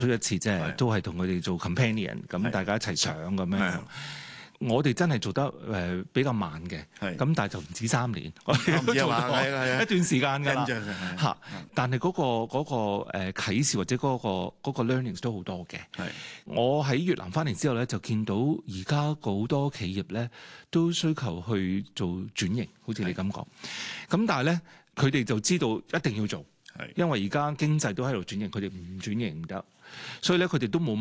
一次即係都係同佢哋做 companion， 咁大家一齊上咁樣。我哋真係做得比較慢嘅，咁但係就唔止3年，我哋都做咗一段時間㗎啦嚇。但係嗰個啟示或者嗰個 learnings 都好多嘅。我喺越南翻嚟之後咧，就見到而家好多企業咧都需求去做轉型，好似你咁講。咁但係咧，佢哋就知道一定要做，因為而家經濟都喺度轉型，佢哋唔轉型唔得，所以咧佢哋都冇